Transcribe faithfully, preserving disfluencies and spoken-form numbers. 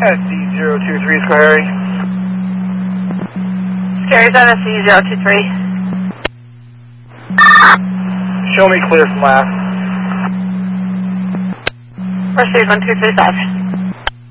S C zero two three, Harry. Carries on S C zero two three. Show me clear from last. Received one two three five.